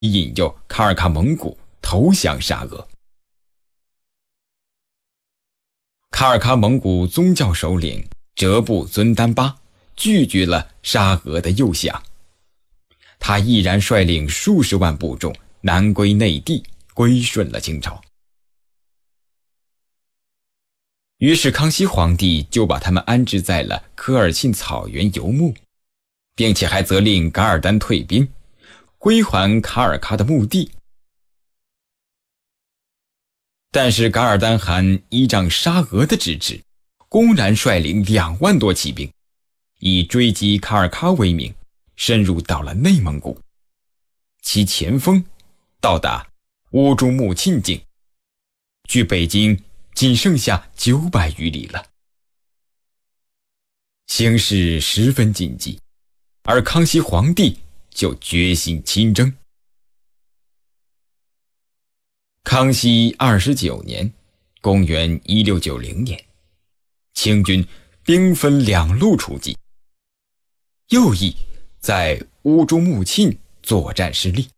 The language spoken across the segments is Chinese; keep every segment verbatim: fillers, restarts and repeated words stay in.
引诱卡尔喀蒙古投降沙俄。卡尔喀蒙古宗教首领哲布尊丹巴拒绝了沙俄的诱降，他毅然率领数十万部众南归内地，归顺了清朝。于是康熙皇帝就把他们安置在了科尔沁草原游牧，并且还责令噶尔丹退兵，归还卡尔喀的墓地。但是噶尔丹汗依仗沙俄的支持，公然率领两万多骑兵，以追击卡尔喀为名，深入到了内蒙古，其前锋到达乌珠穆沁境，距北京仅剩下九百余里了。形势十分紧急，而康熙皇帝就决心亲征。康熙二十九年，公元一六九零年，清军兵分两路出击，右翼在乌珠穆沁作战失利，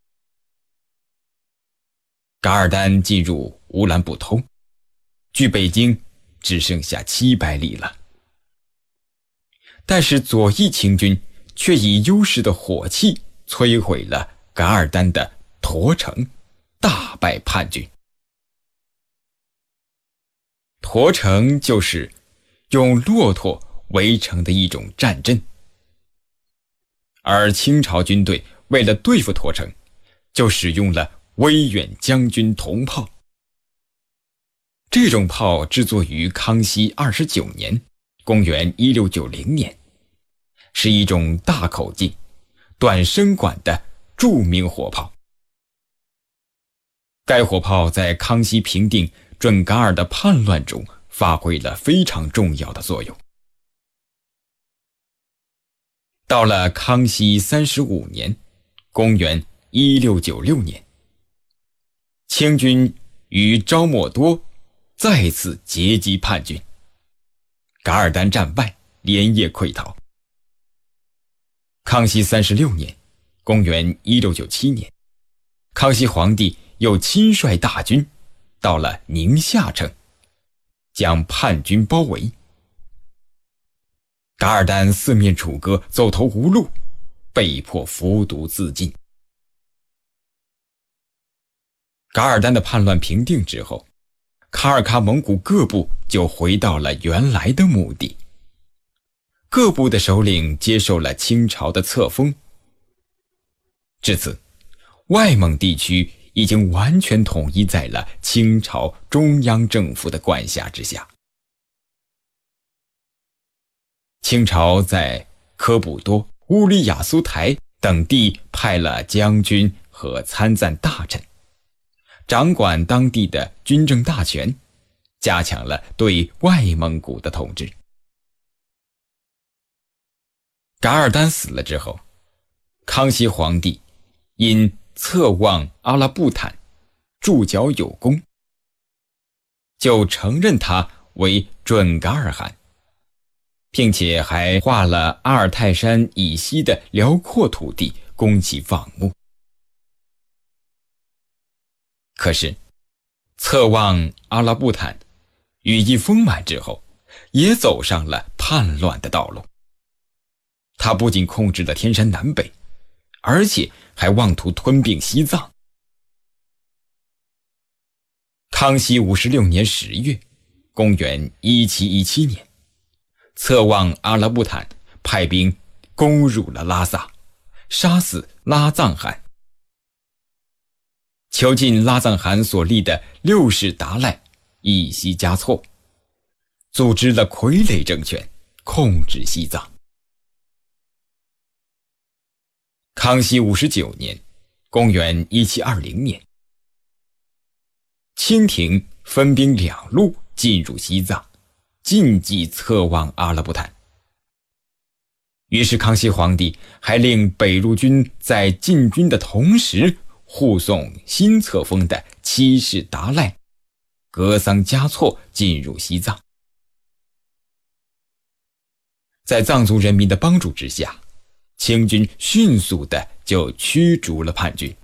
噶尔丹进入乌兰布通，距北京只剩下七百里了。但是左翼清军却以优势的火器摧毁了噶尔丹的驼城，大败叛军。驼城就是用骆驼围成的一种战阵，而清朝军队为了对付驼城，就使用了威远将军铜炮。这种炮制作于康熙二十九年，公元一六九零年，是一种大口径、短身管的著名火炮。该火炮在康熙平定准噶尔的叛乱中发挥了非常重要的作用。到了康熙三十五年，公元一六九六年，清军于昭莫多再次截击叛军，噶尔丹战败，连夜溃逃。康熙三十六年，公元一六九七年，康熙皇帝又亲率大军到了宁夏城，将叛军包围。噶尔丹四面楚歌，走投无路，被迫服毒自尽。噶尔丹的叛乱平定之后，卡尔喀蒙古各部就回到了原来的目的，各部的首领接受了清朝的册封。至此，外蒙地区已经完全统一在了清朝中央政府的管辖之下。清朝在科布多、乌里雅苏台等地派了将军和参赞大臣，掌管当地的军政大权，加强了对外蒙古的统治。噶尔丹死了之后，康熙皇帝因侧望阿拉布坦驻脚有功，就承认他为准噶尔汗，并且还划了阿尔泰山以西的辽阔土地供其放牧。可是侧望阿拉布坦羽翼丰满之后，也走上了叛乱的道路。他不仅控制了天山南北，而且还妄图吞并西藏。康熙五十六年十月，公元一七一七年，侧望阿拉布坦派兵攻入了拉萨，杀死拉藏汗。囚禁拉藏汗所立的六世达赖一西嘉措，组织了傀儡政权，控制西藏。康熙五十九年，公元一七二零年，清廷分兵两路进入西藏，禁忌侧望阿拉布坦。于是康熙皇帝还令北路军在进军的同时护送新册封的七世达赖格桑嘉措进入西藏。在藏族人民的帮助之下，清军迅速地就驱逐了叛军，